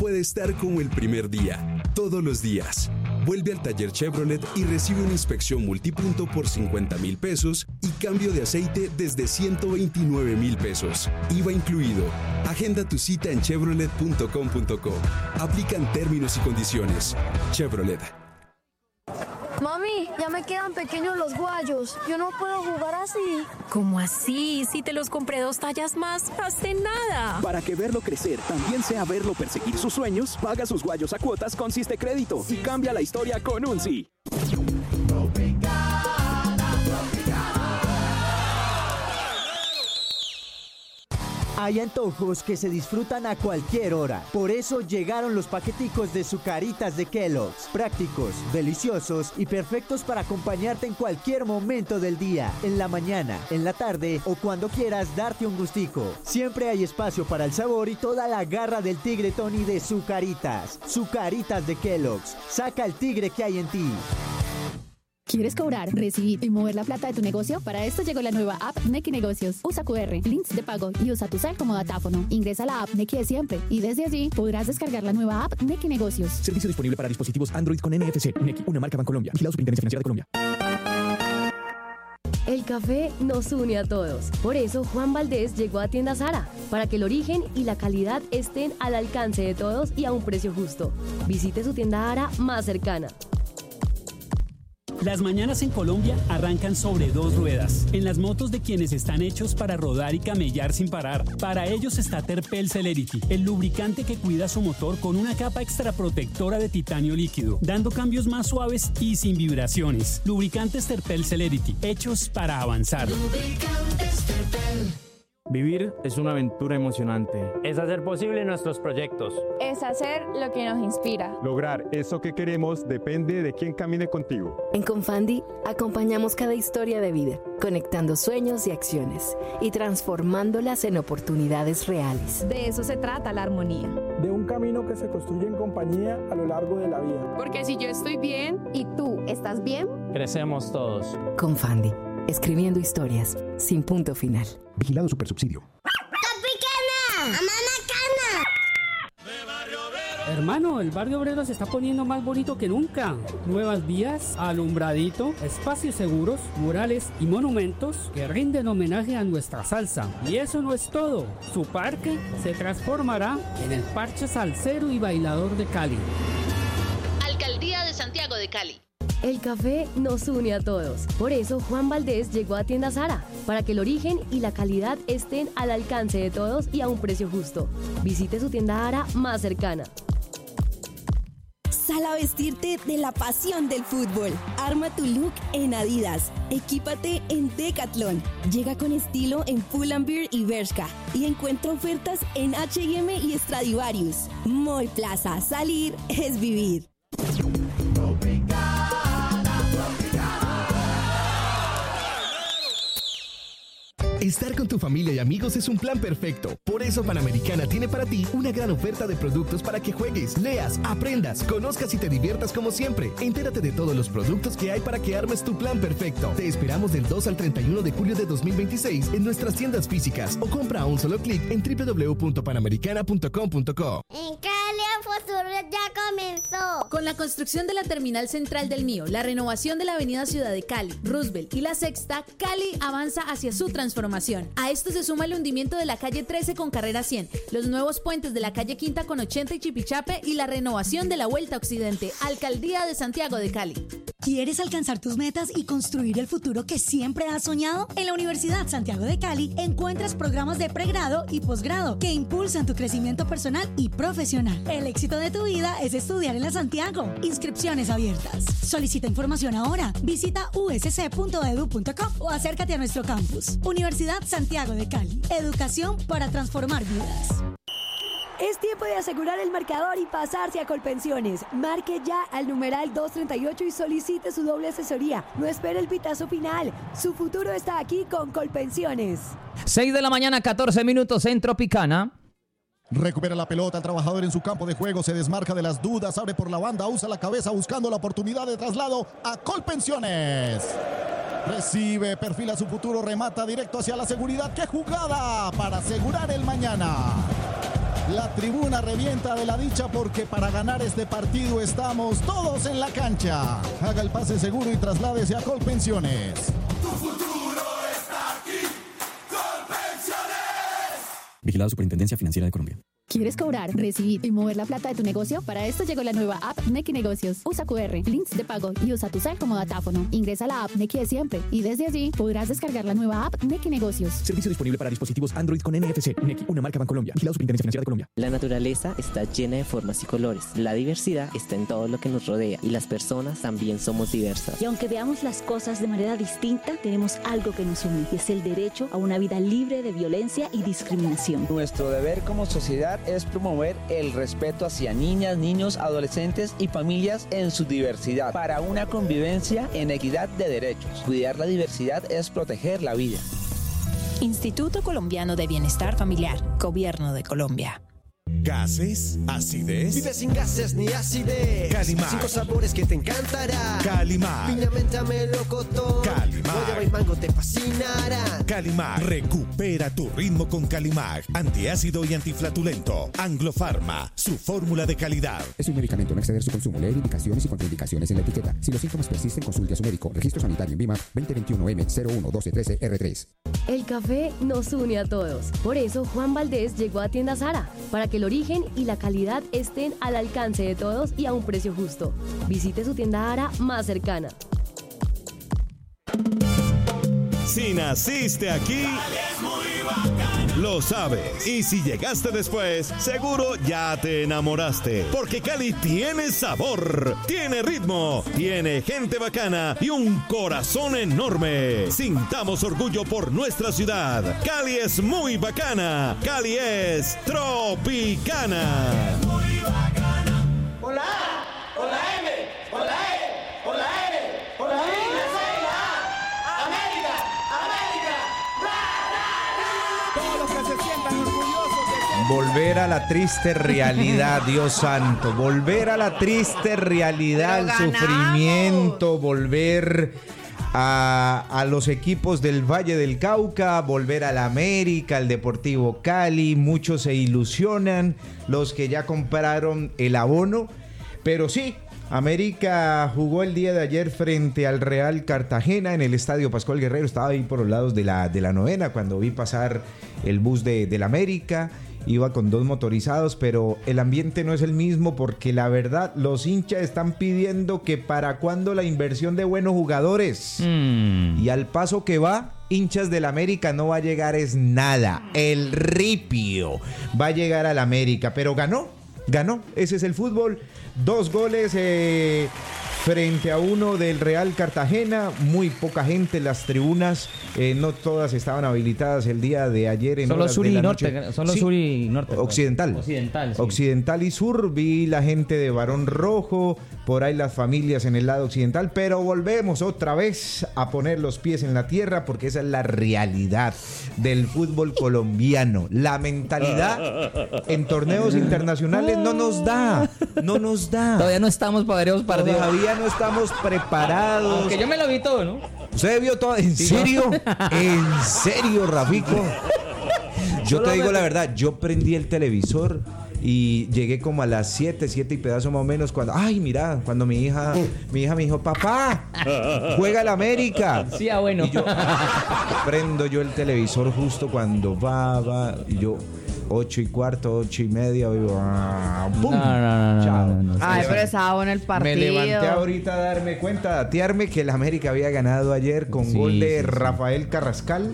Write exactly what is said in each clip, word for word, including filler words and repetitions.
puede estar como el primer día, todos los días. Vuelve al taller Chevrolet y recibe una inspección multipunto por cincuenta mil pesos y cambio de aceite desde ciento veintinueve mil pesos. I V A incluido. Agenda tu cita en chevrolet punto com punto co. Aplican términos y condiciones. Chevrolet. Mami, ya me quedan pequeños los guayos. Yo no puedo jugar así. ¿Cómo así? Si te los compré dos tallas más hace nada. Para que verlo crecer también sea verlo perseguir sus sueños, paga sus guayos a cuotas con Siste Crédito y cambia la historia con un sí. Hay antojos que se disfrutan a cualquier hora. Por eso llegaron los paqueticos de Zucaritas de Kellogg's. Prácticos, deliciosos y perfectos para acompañarte en cualquier momento del día. En la mañana, en la tarde o cuando quieras darte un gustico. Siempre hay espacio para el sabor y toda la garra del tigre Tony de Zucaritas. Zucaritas de Kellogg's. Saca el tigre que hay en ti. ¿Quieres cobrar, recibir y mover la plata de tu negocio? Para esto llegó la nueva app Nequi Negocios. Usa cu erre, links de pago y usa tu cel como datáfono. Ingresa a la app Nequi de siempre y desde allí podrás descargar la nueva app Nequi Negocios. Servicio disponible para dispositivos Android con N F C. Nequi, una marca Bancolombia. Vigilado Superintendencia Financiera de Colombia. El café nos une a todos. Por eso Juan Valdés llegó a Tienda Zara, para que el origen y la calidad estén al alcance de todos y a un precio justo. Visite su tienda Zara más cercana. Las mañanas en Colombia arrancan sobre dos ruedas, en las motos de quienes están hechos para rodar y camellar sin parar. Para ellos está Terpel Celerity, el lubricante que cuida su motor con una capa extra protectora de titanio líquido, dando cambios más suaves y sin vibraciones. Lubricantes Terpel Celerity, hechos para avanzar. Lubricantes Terpel. Vivir es una aventura emocionante. Es hacer posible nuestros proyectos. Es hacer lo que nos inspira. Lograr eso que queremos depende de quién camine contigo. En Confandi acompañamos cada historia de vida, conectando sueños y acciones y transformándolas en oportunidades reales. De eso se trata la armonía. De un camino que se construye en compañía a lo largo de la vida. Porque si yo estoy bien y tú estás bien, crecemos todos. Confandi, escribiendo historias sin punto final. Vigilado Supersubsidio. ¡Tropicana! ¡Mamá Cana! Hermano, el barrio obrero se está poniendo más bonito que nunca. Nuevas vías, alumbradito, espacios seguros, murales y monumentos que rinden homenaje a nuestra salsa. Y eso no es todo. Su parque se transformará en el parche salsero y bailador de Cali. Alcaldía de Santiago de Cali. El café nos une a todos. Por eso Juan Valdés llegó a Tienda Zara, para que el origen y la calidad estén al alcance de todos y a un precio justo. Visite su tienda Zara más cercana. Sal a vestirte de la pasión del fútbol. Arma tu look en Adidas. Equípate en Decathlon. Llega con estilo en Pull&Bear y Bershka. Y encuentra ofertas en H y M y Stradivarius. Mall Plaza. Salir es vivir. Estar con tu familia y amigos es un plan perfecto. Por eso Panamericana tiene para ti una gran oferta de productos para que juegues, leas, aprendas, conozcas y te diviertas como siempre. Entérate de todos los productos que hay para que armes tu plan perfecto. Te esperamos del dos al treinta y uno de julio de dos mil veintiséis en nuestras tiendas físicas o compra a un solo clic en doble u doble u doble u punto panamericana punto com punto co. En Cali el futuro ya comenzó. Con la construcción de la terminal central del Mío, la renovación de la avenida Ciudad de Cali, Roosevelt y la Sexta, Cali avanza hacia su transformación. A esto se suma el hundimiento de la calle trece con carrera cien, los nuevos puentes de la calle Quinta con ochenta y Chipichape y la renovación de la Vuelta Occidente. Alcaldía de Santiago de Cali. ¿Quieres alcanzar tus metas y construir el futuro que siempre has soñado? En la Universidad Santiago de Cali encuentras programas de pregrado y posgrado que impulsan tu crecimiento personal y profesional. El éxito de tu vida es estudiar en la Santiago. Inscripciones abiertas. Solicita información ahora. Visita u s c punto e d u punto com o acércate a nuestro campus. Universidad Santiago de Cali. Educación para transformar vidas. Es tiempo de asegurar el marcador y pasarse a Colpensiones. Marque ya al numeral doscientos treinta y ocho y solicite su doble asesoría. No espere el pitazo final. Su futuro está aquí con Colpensiones. seis de la mañana, catorce minutos en Tropicana. Recupera la pelota, el trabajador en su campo de juego, se desmarca de las dudas, abre por la banda, usa la cabeza buscando la oportunidad de traslado a Colpensiones. Recibe, perfila su futuro, remata directo hacia la seguridad. ¡Qué jugada para asegurar el mañana! La tribuna revienta de la dicha porque para ganar este partido estamos todos en la cancha. Haga el pase seguro y trasládese a Colpensiones. Tu futuro está aquí. Colpensiones. Vigilado Superintendencia Financiera de Colombia. ¿Quieres cobrar, recibir y mover la plata de tu negocio? Para esto llegó la nueva app Nequi Negocios. Usa Q R, links de pago y usa tu cel como datáfono. Ingresa a la app Nequi de siempre y desde allí podrás descargar la nueva app Nequi Negocios. Servicio disponible para dispositivos Android con N F C. Nequi, una marca Bancolombia. Vigilado Superintendencia Financiera de Colombia. La naturaleza está llena de formas y colores. La diversidad está en todo lo que nos rodea y las personas también somos diversas. Y aunque veamos las cosas de manera distinta, tenemos algo que nos une y es el derecho a una vida libre de violencia y discriminación. Nuestro deber como sociedad es promover el respeto hacia niñas, niños, adolescentes y familias en su diversidad para una convivencia en equidad de derechos. Cuidar la diversidad es proteger la vida. Instituto Colombiano de Bienestar Familiar, Gobierno de Colombia. ¿Gases? ¿Acidez? Vive sin gases ni acidez. Calimar. Cinco sabores que te encantará. Calimar. Piña, menta, melocotón. Calimar. Guayaba y mango te fascinará. Calimar. Recupera tu ritmo con Calimar. Antiácido y antiflatulento. Anglofarma. Su fórmula de calidad. Es un medicamento, no exceder su consumo. Leer indicaciones y contraindicaciones en la etiqueta. Si los síntomas persisten, consulte a su médico. Registro sanitario en VIMA veinte veintiuno M cero uno doce trece R tres. El café nos une a todos. Por eso Juan Valdés llegó a Tienda Sara, para que el origen y la calidad estén al alcance de todos y a un precio justo. Visite su tienda Ara más cercana. Si naciste aquí, lo sabes. Y si llegaste después, seguro ya te enamoraste. Porque Cali tiene sabor, tiene ritmo, tiene gente bacana y un corazón enorme. Sintamos orgullo por nuestra ciudad. Cali es muy bacana. Cali es tropicana. Hola, hola M, hola E, hola N, hola I, la C, la A. América, América, ra, ra, ra. Todos los que se sientan orgullosos de... Volver a la triste realidad, Dios santo. Volver a la triste realidad, el sufrimiento, volver a, a los equipos del Valle del Cauca, volver a la América, al Deportivo Cali. Muchos se ilusionan, los que ya compraron el abono. Pero sí, América jugó el día de ayer frente al Real Cartagena en el Estadio Pascual Guerrero. Estaba ahí por los lados de la, de la novena cuando vi pasar el bus de, del América. Iba con dos motorizados, pero el ambiente no es el mismo porque la verdad los hinchas están pidiendo que para cuándo la inversión de buenos jugadores. Mm. Y al paso que va, hinchas del América, no va a llegar es nada. El ripio va a llegar al América, pero ganó, ganó. Ese es el fútbol. Dos goles eh, frente a uno del Real Cartagena. Muy poca gente en las tribunas. Eh, no todas estaban habilitadas el día de ayer. En solo horas sur de y la norte. noche. Solo Sí, sur y norte. Occidental. Occidental, sí. Occidental y sur. Vi la gente de Barón Rojo. Por ahí las familias en el lado occidental. Pero volvemos otra vez a poner los pies en la tierra porque esa es la realidad del fútbol colombiano. La mentalidad en torneos internacionales no nos da. No nos da. Todavía no estamos para varios partidos. Todavía no estamos preparados. Aunque yo me lo vi todo, ¿no? ¿Usted vio todo? ¿En Sí, serio? ¿no? ¿En serio, Rafico? Yo te digo la verdad, yo prendí el televisor y llegué como a las siete, siete y pedazo más o menos cuando, ay, mira, cuando mi hija, mi hija me dijo, papá, juega el América. Sí, ah, bueno. Y yo prendo yo el televisor justo cuando va, va, y yo, ocho y cuarto, ocho y media, y yo, ah, ¡pum! No, no, no, Chao. no, no, no. Ay, pero estaba bueno el partido. Me levanté ahorita a darme cuenta, a datearme que el América había ganado ayer con Sí, gol de sí, sí. Rafael Carrascal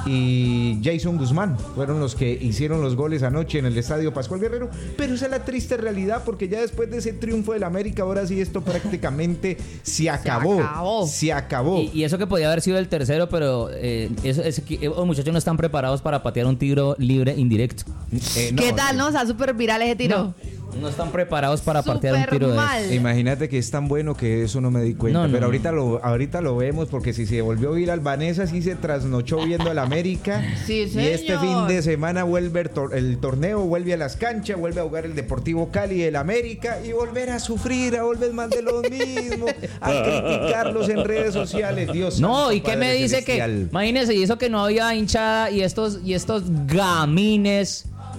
y Jason Guzmán. Fueron los que hicieron los goles anoche en el Estadio Pascual Guerrero. Pero esa es la triste realidad porque ya después de ese triunfo del América, ahora sí esto prácticamente se acabó. Se acabó. Se acabó. Y, y eso que podía haber sido el tercero, pero eh, eso, es que, eh, los muchachos no están preparados para patear un tiro libre indirecto. Eh, no, ¿Qué tal, no? O sea, súper viral ese tiro. No. No están preparados para patear un Súper tiro mal. de eso. Imagínate que es tan bueno que eso no me di cuenta. No, no, pero no. ahorita lo ahorita lo vemos porque si se volvió viral, Vanessa sí se trasnochó viendo al América. Sí, Y este señor. fin de semana vuelve el, tor- el torneo, vuelve a las canchas, vuelve a jugar el Deportivo Cali y el América y volver a sufrir, a volver más de lo mismo, a criticarlos en redes sociales. Dios No, santo, ¿y qué me Padre dice celestial. que, imagínese, y eso que no había hinchada y estos, y estos gamines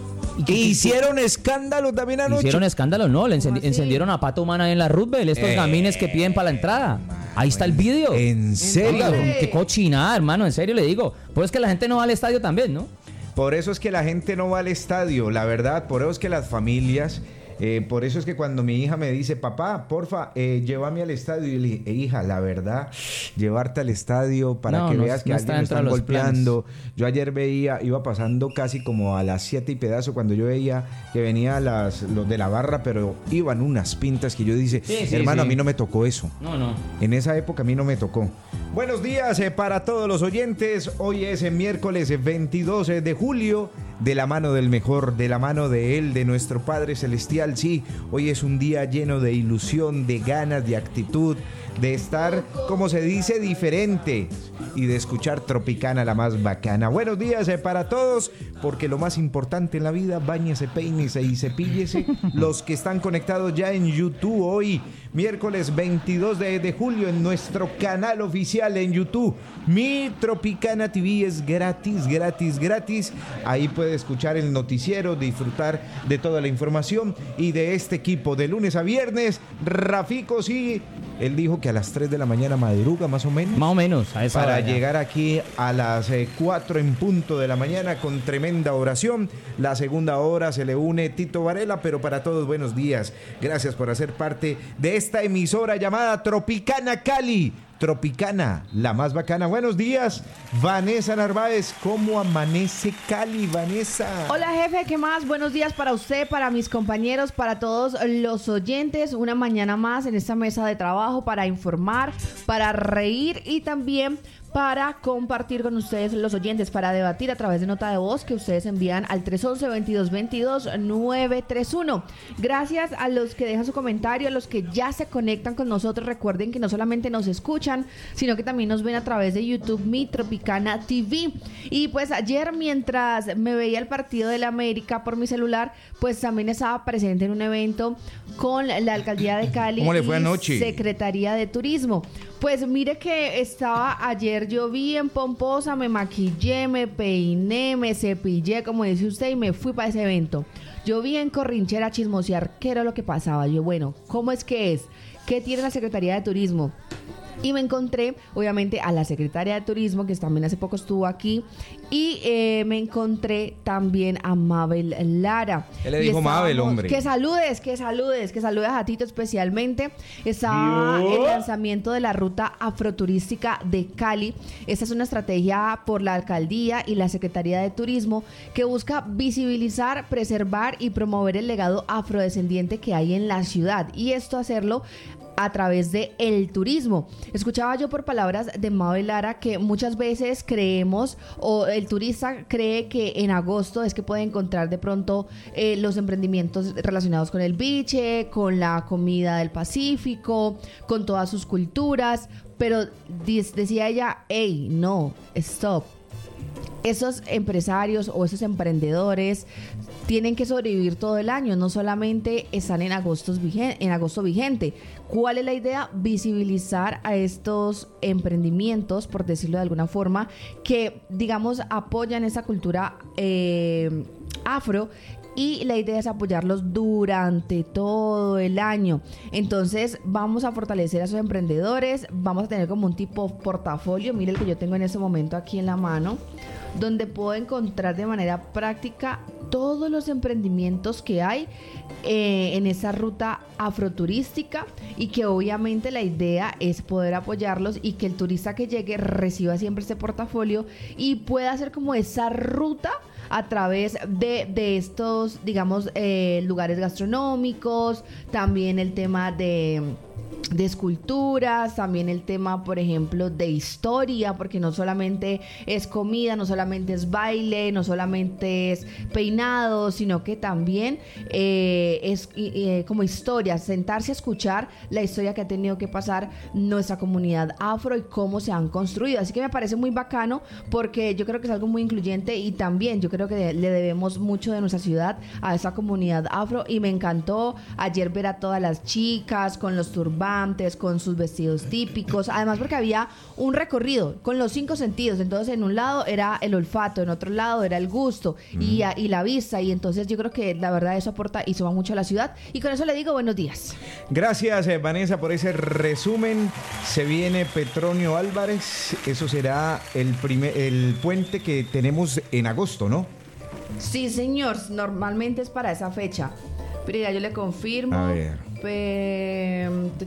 ¿Y hicieron escándalo también anoche? Hicieron escándalo, no, le encendi- encendieron a Pato Humana en la Roosevelt, estos Eh, gamines que piden para la entrada. Ahí está el vídeo. ¿En serio? Oiga, qué cochinada, hermano, en serio le digo. Pues es que la gente no va al estadio también, ¿no? Por eso es que la gente no va al estadio, la verdad, por eso es que las familias, eh, por eso es que cuando mi hija me dice, papá, porfa, eh, llévame al estadio, y yo le dije, "Eh, hija, la verdad, llevarte al estadio para No, que no- veas que no alguien está lo dentro están de los golpeando". Yo ayer veía, iba pasando casi como a las siete y pedazo, cuando yo veía que venían las, los de la barra, pero iban unas pintas que yo dice, Sí, sí, hermano, sí. a mí no me tocó eso. No, no. En esa época a mí no me tocó. Buenos días eh, para todos los oyentes. Hoy es el miércoles eh, veintidós de julio, de la mano del mejor, de la mano de él, de nuestro Padre Celestial. Sí, hoy es un día lleno de ilusión, de ganas, de actitud, de estar, como se dice, diferente y de escuchar Tropicana, la más bacana. Buenos días eh, para todos, porque lo más importante en la vida, báñese, peínese y cepíllese. Los que están conectados ya en YouTube hoy, miércoles veintidós de, de julio, en nuestro canal oficial en YouTube, Mi Tropicana T V, es gratis, gratis, gratis. Ahí puede escuchar el noticiero, disfrutar de toda la información y de este equipo de lunes a viernes. Rafico, sí, él dijo que a las tres de la mañana madruga más o menos. Más o menos, a esa Para hora ya. llegar aquí a las eh, cuatro en punto de la mañana con tremenda oración. La segunda hora se le une Tito Varela, pero para todos buenos días. Gracias por hacer parte de esta emisora llamada Tropicana Cali. Tropicana, la más bacana. Buenos días, Vanessa Narváez. ¿Cómo amanece Cali, Vanessa? Hola jefe, ¿qué más? Buenos días para usted, para mis compañeros, para todos los oyentes. Una mañana más en esta mesa de trabajo para informar, para reír y también para compartir con ustedes los oyentes, para debatir a través de nota de voz que ustedes envían al tres once, veintidós veintidós, nueve tres uno. Gracias a los que dejan su comentario, a los que ya se conectan con nosotros. Recuerden que no solamente nos escuchan, sino que también nos ven a través de YouTube, Mi Tropicana T V. Y pues ayer, mientras me veía el partido de la América por mi celular, pues también estaba presente en un evento con la Alcaldía de Cali. ¿Cómo le fue y anoche? Secretaría de Turismo. Pues mire que estaba ayer, yo bien pomposa, me maquillé, me peiné, me cepillé, como dice usted, y me fui para ese evento. Yo vi en corrinchera a chismosear qué era lo que pasaba. Yo, bueno, ¿cómo es que es? ¿Qué tiene la Secretaría de Turismo? Y me encontré, obviamente, a la secretaria de Turismo, que también hace poco estuvo aquí, y eh, me encontré también a Mabel Lara. ¿Qué le Y dijo Mabel, estábamos- hombre? Que saludes, que saludes, que saludes a Tito especialmente. Estaba ¿Yo? el lanzamiento de la ruta afroturística de Cali. Esta es una estrategia por la Alcaldía y la Secretaría de Turismo que busca visibilizar, preservar y promover el legado afrodescendiente que hay en la ciudad. Y esto hacerlo a través de el turismo. Escuchaba yo por palabras de Mabel Lara que muchas veces creemos o el turista cree que en agosto es que puede encontrar de pronto eh, los emprendimientos relacionados con el biche, con la comida del Pacífico, con todas sus culturas, pero dis- decía ella, hey, no, stop. Esos empresarios o esos emprendedores tienen que sobrevivir todo el año, no solamente están en agosto, vigen- en agosto vigente. ¿Cuál es la idea? Visibilizar a estos emprendimientos, por decirlo de alguna forma, que, digamos, apoyan esa cultura eh, afro. Y la idea es apoyarlos durante todo el año. Entonces vamos a fortalecer a esos emprendedores. Vamos a tener como un tipo portafolio. Mire el que yo tengo en este momento aquí en la mano, donde puedo encontrar de manera práctica todos los emprendimientos que hay eh, en esa ruta afroturística, y que obviamente la idea es poder apoyarlos y que el turista que llegue reciba siempre este portafolio y pueda hacer como esa ruta a través de, de estos, digamos, eh, lugares gastronómicos, también el tema de... de esculturas, también el tema, por ejemplo, de historia, porque no solamente es comida, no solamente es baile, no solamente es peinado, sino que también eh, es eh, como historia, sentarse a escuchar la historia que ha tenido que pasar nuestra comunidad afro y cómo se han construido. Así que me parece muy bacano, porque yo creo que es algo muy incluyente, y también yo creo que le debemos mucho de nuestra ciudad a esa comunidad afro, y me encantó ayer ver a todas las chicas con los turbantes, elegantes, con sus vestidos típicos, además porque había un recorrido con los cinco sentidos, entonces en un lado era el olfato, en otro lado era el gusto mm. y, y la vista, y entonces yo creo que la verdad eso aporta y suma mucho a la ciudad, y con eso le digo buenos días. Gracias, eh, Vanessa, por ese resumen. Se viene Petronio Álvarez, eso será el, primer, el puente que tenemos en agosto, ¿no? Sí, señor, normalmente es para esa fecha. Pero ya yo le confirmo. A ver. Pe...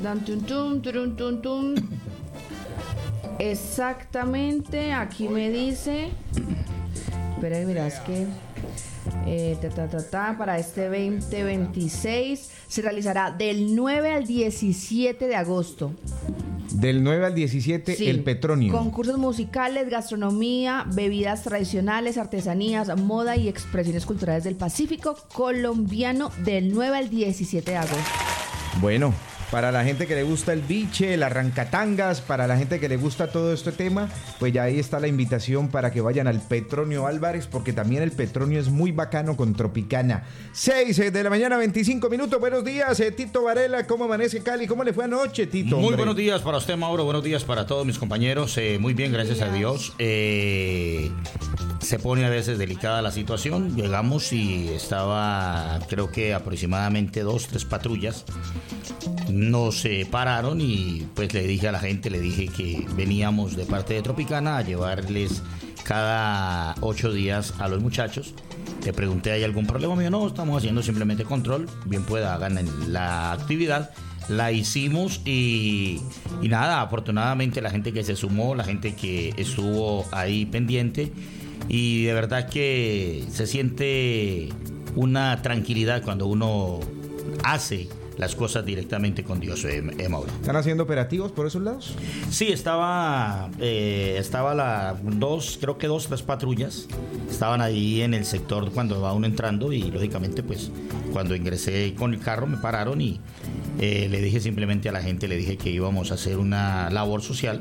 Exactamente, aquí me dice. Espera, mira, es que eh, ta, ta, ta, ta, para este veinte veintiséis se realizará del nueve al diecisiete de agosto. Del nueve al diecisiete, sí. El Petronio. Concursos musicales, gastronomía, bebidas tradicionales, artesanías, moda y expresiones culturales del Pacífico colombiano del nueve al diecisiete de agosto. Bueno, para la gente que le gusta el biche, el arrancatangas, para la gente que le gusta todo este tema, pues ya ahí está la invitación para que vayan al Petronio Álvarez, porque también el Petronio es muy bacano con Tropicana. seis de la mañana, veinticinco minutos. Buenos días, eh, Tito Varela. ¿Cómo amanece Cali? ¿Cómo le fue anoche, Tito? Muy hombre? buenos días para usted, Mauro. Buenos días para todos mis compañeros. Eh, muy bien, gracias a Dios. Eh, se pone a veces delicada la situación. Llegamos y estaba, creo que aproximadamente dos, tres patrullas. Nos eh, pararon y pues le dije a la gente, le dije que veníamos de parte de Tropicana a llevarles cada ocho días a los muchachos. Le pregunté, ¿hay algún problema? Me dijo, no, estamos haciendo simplemente control. Bien pueda, hagan la actividad. La hicimos y, y nada, afortunadamente la gente que se sumó, la gente que estuvo ahí pendiente, y de verdad que se siente una tranquilidad cuando uno hace las cosas directamente con Dios, eh, eh, Mauro. ¿Están haciendo operativos por esos lados? Sí, estaba eh, estaba la dos, creo que dos, tres patrullas estaban ahí en el sector cuando va uno entrando, y lógicamente pues cuando ingresé con el carro me pararon y eh, le dije simplemente a la gente, le dije que íbamos a hacer una labor social.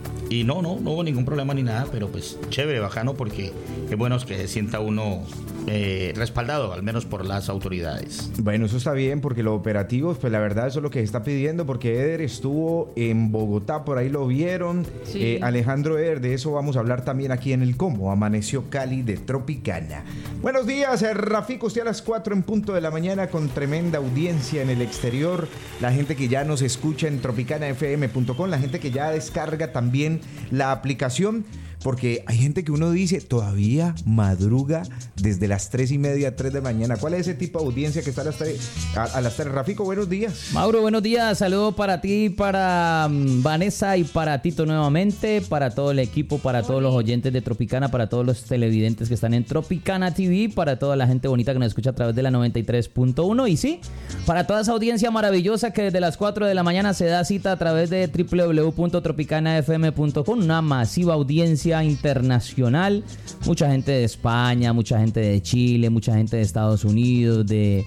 Y no, no, no hubo ningún problema ni nada, pero pues chévere, bacano, porque es bueno que se sienta uno eh, respaldado, al menos por las autoridades. Bueno, eso está bien, porque los operativos, pues la verdad eso es lo que se está pidiendo, porque Eder estuvo en Bogotá, por ahí lo vieron. Sí. Eh, Alejandro Eder, de eso vamos a hablar también aquí en el Cómo Amaneció Cali de Tropicana. Buenos días, eh, Rafico, usted a las cuatro en punto de la mañana con tremenda audiencia en el exterior, la gente que ya nos escucha en tropicana f m punto com, la gente que ya descarga también la aplicación, porque hay gente que uno dice todavía madruga desde las tres y media, tres de la mañana. ¿Cuál es ese tipo de audiencia que está a las tres? A, a las tres? Rafico, buenos días. Mauro, buenos días. Saludo para ti, para um, Vanessa y para Tito nuevamente, para todo el equipo, para todos los oyentes de Tropicana, para todos los televidentes que están en Tropicana T V, para toda la gente bonita que nos escucha a través de la noventa y tres punto uno, y sí, para toda esa audiencia maravillosa que desde las cuatro de la mañana se da cita a través de doble u doble u doble u punto tropicana f m punto com, una masiva audiencia internacional, mucha gente de España, mucha gente de Chile, mucha gente de Estados Unidos, de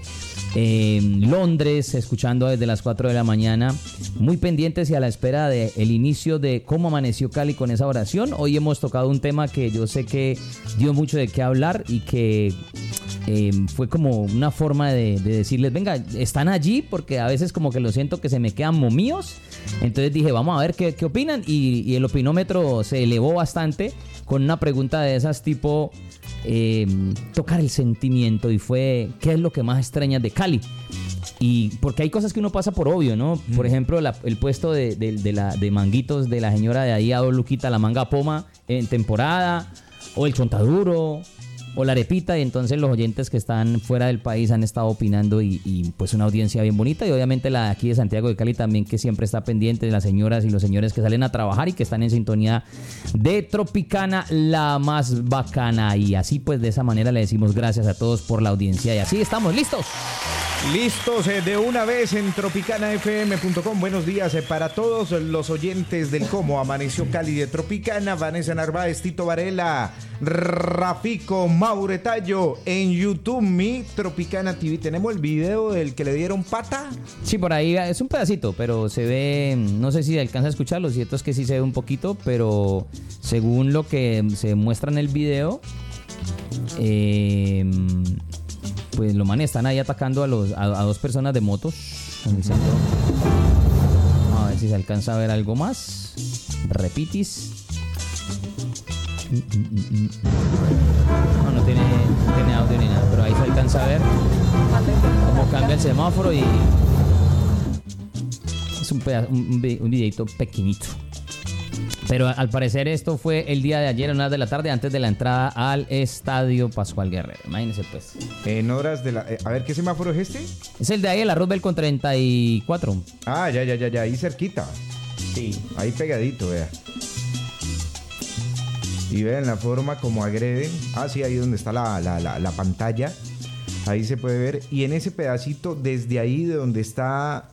eh, Londres, escuchando desde las cuatro de la mañana, muy pendientes y a la espera del inicio de Cómo Amaneció Cali con esa oración. Hoy hemos tocado un tema que yo sé que dio mucho de qué hablar y que eh, fue como una forma de, de decirles, venga, están allí, porque a veces como que lo siento que se me quedan momíos. Entonces dije, vamos a ver qué, qué opinan, y, y el opinómetro se elevó bastante con una pregunta de esas tipo eh, tocar el sentimiento, y fue ¿qué es lo que más extrañas de Cali? Y porque hay cosas que uno pasa por obvio, ¿no? Mm. Por ejemplo, la, el puesto de, de, de, la, de manguitos de la señora de ahí a dos luquita, la manga poma en temporada, o el chontaduro, o la arepita, y entonces los oyentes que están fuera del país han estado opinando, y, y pues una audiencia bien bonita, y obviamente la de aquí de Santiago de Cali también, que siempre está pendiente de las señoras y los señores que salen a trabajar y que están en sintonía de Tropicana, la más bacana. Y así pues de esa manera le decimos gracias a todos por la audiencia, y así estamos listos. Listos eh, de una vez en tropicana f m punto com. Buenos días eh, para todos los oyentes del Cómo Amaneció Cali de Tropicana. Vanessa Narváez, Tito Varela, Rafico, Mauretallo en YouTube, mi Tropicana T V. Tenemos el video del que le dieron pata. Sí, por ahí es un pedacito, pero se ve, no sé si alcanza a escucharlo, cierto es que sí se ve un poquito, pero según lo que se muestra en el video, eh... pues los manes están ahí atacando a los a, a dos personas de motos en el centro. si se alcanza a ver algo más. Repitis. No, no tiene, no tiene audio ni nada, pero ahí se alcanza a ver cómo cambia el semáforo y es un, pedazo, un, un videito pequeñito. Pero al parecer esto fue el día de ayer, a una de la tarde, antes de la entrada al Estadio Pascual Guerrero. Imagínense pues. En horas de la... Eh, a ver, ¿qué semáforo es este? Es el de ahí, la Roosevelt con treinta y cuatro. Ah, ya, ya, ya, ya, ahí cerquita. Sí. Ahí pegadito, vea. Y vean la forma como agreden. Ah, sí, ahí donde está la, la, la, la pantalla. Ahí se puede ver. Y en ese pedacito, desde ahí de donde está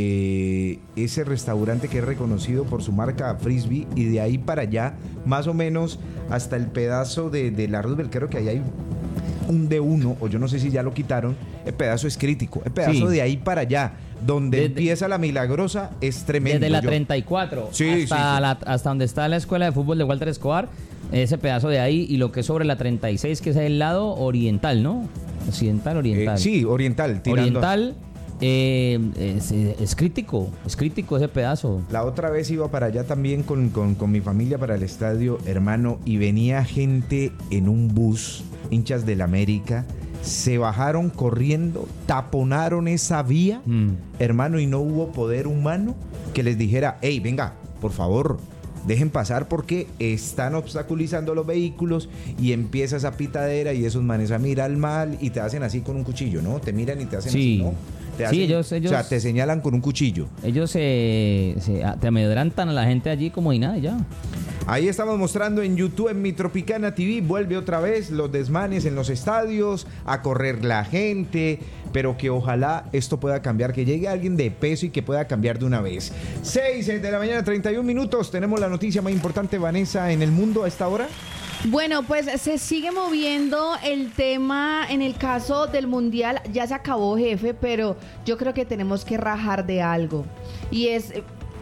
eh, ese restaurante que es reconocido por su marca Frisbee, y de ahí para allá, más o menos hasta el pedazo de, de la Roosevelt, creo que ahí hay un D uno, o yo no sé si ya lo quitaron. El pedazo es crítico. El pedazo sí. de ahí para allá, donde desde, empieza la Milagrosa, es tremendo. Desde la yo. treinta y cuatro sí, hasta, sí, sí. La, hasta donde está la escuela de fútbol de Walter Escobar, ese pedazo de ahí, y lo que es sobre la treinta y seis, que es el lado oriental, ¿no? Occidental, oriental. Eh, sí, oriental. Oriental. Eh, es, es crítico, es crítico ese pedazo. La otra vez iba para allá también con, con, con mi familia para el estadio, hermano, y venía gente en un bus, hinchas del América, se bajaron corriendo, taponaron esa vía, mm. hermano, y no hubo poder humano que les dijera, hey, venga, por favor, dejen pasar porque están obstaculizando los vehículos, y empieza esa pitadera y esos manes a mirar mal y te hacen así con un cuchillo, ¿no? Te miran y te hacen sí. así, ¿no? Te sí, hacen, ellos, ellos... O sea, te señalan con un cuchillo. Ellos se, se te amedrentan a la gente allí como y nada, ya. Ahí estamos mostrando en YouTube, en Mi Tropicana T V, vuelve otra vez los desmanes en los estadios, a correr la gente, pero que ojalá esto pueda cambiar, que llegue alguien de peso y que pueda cambiar de una vez. seis de la mañana, treinta y un minutos, tenemos la noticia más importante, Vanessa, en el mundo a esta hora. Bueno, pues se sigue moviendo el tema en el caso del Mundial. Ya se acabó, jefe, pero yo creo que tenemos que rajar de algo. Y es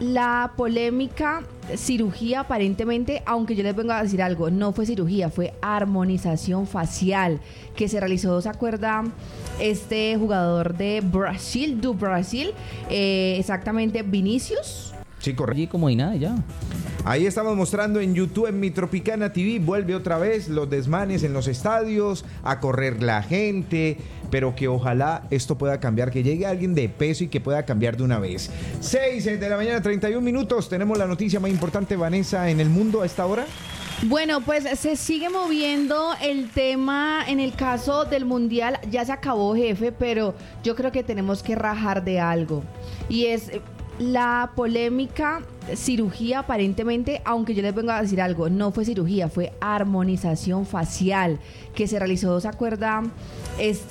la polémica cirugía, aparentemente, aunque yo les vengo a decir algo, no fue cirugía, fue armonización facial que se realizó, ¿se acuerda? Este jugador de Brasil, do Brasil, eh, exactamente, Vinicius. Sí, correcto. Y como y nada, ya. Ahí estamos mostrando en YouTube, en Mi Tropicana T V, vuelve otra vez los desmanes en los estadios, a correr la gente, pero que ojalá esto pueda cambiar, que llegue alguien de peso y que pueda cambiar de una vez. seis de la mañana, treinta y un minutos, tenemos la noticia más importante, Vanessa, en el mundo a esta hora. Bueno, pues se sigue moviendo el tema en el caso del Mundial. Ya se acabó, jefe, pero yo creo que tenemos que rajar de algo. Y es la polémica cirugía, aparentemente, aunque yo les vengo a decir algo, no fue cirugía, fue armonización facial que se realizó, ¿se acuerda? Este